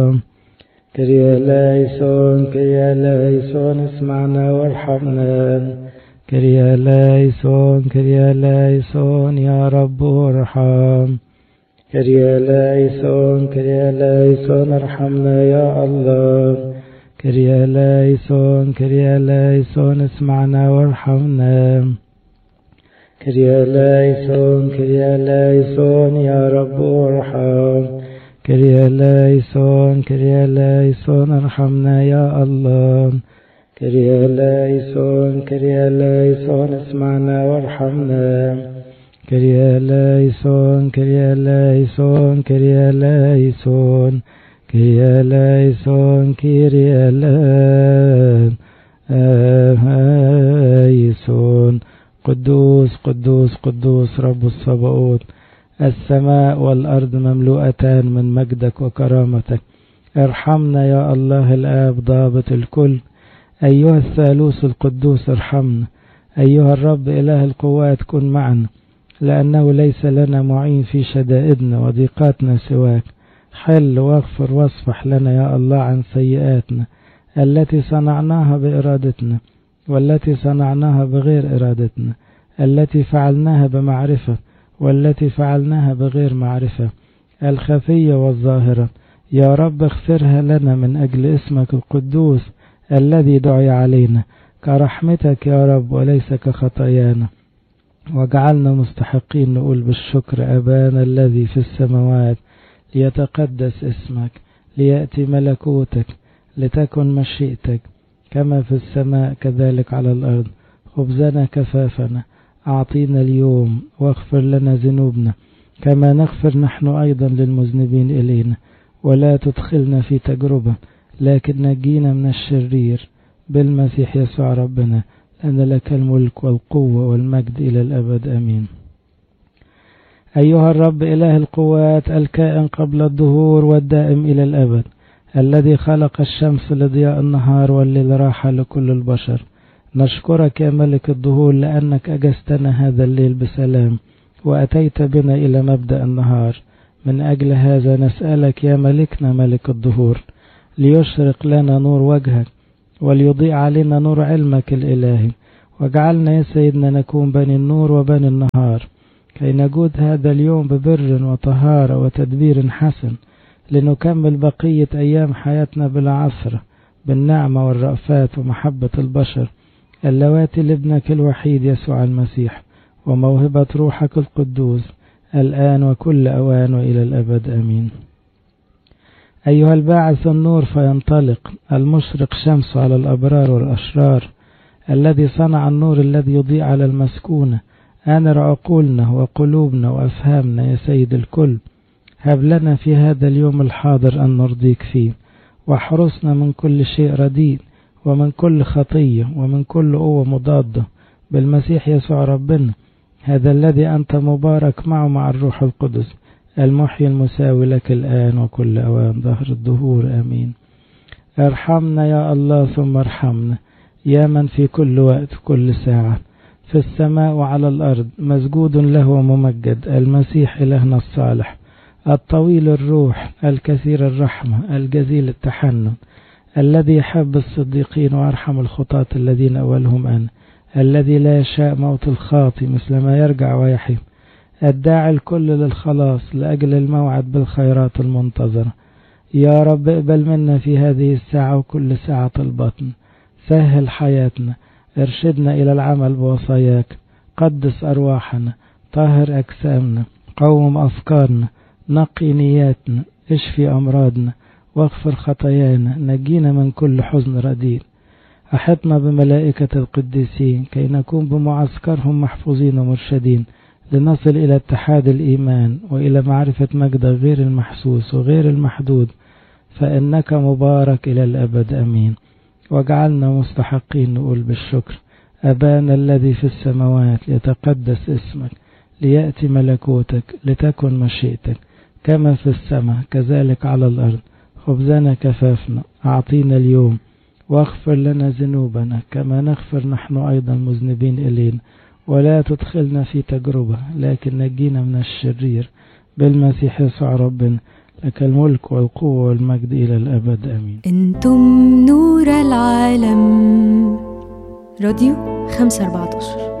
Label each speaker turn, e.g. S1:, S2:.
S1: كريا لايسون كريا لايسون اسمعنا وارحمنا. كريا لايسون كريا لايسون يا رب ارحم. كريا لايسون كريا لايسون ارحمنا يا الله. كريا لايسون كريا لايسون اسمعنا وارحمنا. كريا لايسون كريا لايسون يا رب ارحم. كريا لايسون كريا لايسون ارحمنا يا الله. كريا لايسون كريا لايسون اسمعنا وارحمنا. كريا لايسون كريا لايسون كريا لايسون كريا لايسون كريا لايسون. قدوس قدوس قدوس رب الصباؤوت، السماء والأرض مملوءتان من مجدك وكرامتك. ارحمنا يا الله الآب ضابط الكل. أيها الثالوث القدوس ارحمنا. أيها الرب إله القوات كن معنا، لأنه ليس لنا معين في شدائدنا وضيقاتنا سواك. حل واغفر واصفح لنا يا الله عن سيئاتنا التي صنعناها بإرادتنا، والتي صنعناها بغير إرادتنا، التي فعلناها بمعرفة والتي فعلناها بغير معرفة، الخفية والظاهرة. يا رب اغفرها لنا من أجل اسمك القدوس الذي دعي علينا، كرحمتك يا رب وليس كخطايانا. وجعلنا مستحقين نقول بالشكر: أبانا الذي في السماوات، ليتقدس اسمك، ليأتي ملكوتك، لتكن مشيئتك كما في السماء كذلك على الأرض. خبزنا كفافنا أعطينا اليوم، واغفر لنا ذنوبنا كما نغفر نحن أيضا للمذنبين إلينا، ولا تدخلنا في تجربة لكن نجينا من الشرير، بالمسيح يسوع ربنا، لأن لك الملك والقوة والمجد إلى الأبد آمين. أيها الرب إله القوات، الكائن قبل الظهور والدائم إلى الأبد، الذي خلق الشمس لضياء النهار والليل راحة لكل البشر، نشكرك يا ملك الظهور لأنك أجزتنا هذا الليل بسلام وأتيت بنا إلى مبدأ النهار. من أجل هذا نسألك يا ملكنا ملك الظهور، ليشرق لنا نور وجهك وليضيء علينا نور علمك الإلهي، واجعلنا يا سيدنا نكون بني النور وبني النهار، كي نجود هذا اليوم ببر وطهارة وتدبير حسن، لنكمل بقية أيام حياتنا بلا عثرة، بالنعمة والرأفات ومحبة البشر اللواتي لابنك الوحيد يسوع المسيح، وموهبة روحك القدوس الآن وكل أوان وإلى الأبد آمين. أيها الباعث النور فينطلق، المشرق شمس على الأبرار والأشرار، الذي صنع النور الذي يضيء على المسكونة، أنر عقولنا وقلوبنا وأفهامنا يا سيد الكل. هب لنا في هذا اليوم الحاضر أن نرضيك فيه، واحرسنا من كل شيء رديء ومن كل خطية ومن كل قوة مضادة، بالمسيح يسوع ربنا، هذا الذي أنت مبارك معه مع الروح القدس، المحيي المساوي لك الآن وكل أوان ظهر الدهور آمين. ارحمنا يا الله ثم ارحمنا، يا من في كل وقت كل ساعة في السماء وعلى الأرض مسجود له وممجد، المسيح إلهنا الصالح، الطويل الروح، الكثير الرحمة، الجزيل التحنن، الذي يحب الصديقين وأرحم الخطاة الذين أولهم أنا، الذي لا يشاء موت الخاطي مثل ما يرجع ويحيي، الداعي الكل للخلاص لأجل الموعد بالخيرات المنتظرة. يا رب اقبل منا في هذه الساعة وكل ساعة البطن، سهل حياتنا، ارشدنا إلى العمل بوصاياك، قدس أرواحنا، طهر أجسامنا، قوم أفكارنا، نقي نياتنا، اشفي أمراضنا، واغفر خطايانا، نجينا من كل حزن رديء. أحطنا بملائكة القديسين كي نكون بمعسكرهم محفوظين ومرشدين، لنصل إلى اتحاد الإيمان وإلى معرفة مجد غير المحسوس وغير المحدود، فإنك مبارك إلى الأبد أمين. واجعلنا مستحقين نقول بالشكر: أبانا الذي في السماوات، ليتقدس اسمك، ليأتي ملكوتك، لتكن مشيئتك كما في السماء كذلك على الأرض. خبزنا كفافنا أعطينا اليوم، واغفر لنا ذنوبنا كما نغفر نحن أيضا مذنبين إلينا، ولا تدخلنا في تجربة لكن نجينا من الشرير، بالمسيح يسوع ربنا، لك الملك والقوة والمجد إلى الأبد آمين.
S2: أنتم نور العالم. راديو 514.